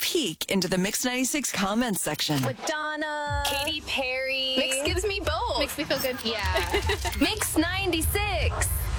peek into the Mix 96 comments section. Madonna, Katy Perry. Mix gives me both. Makes me feel good. Yeah. Mix 96.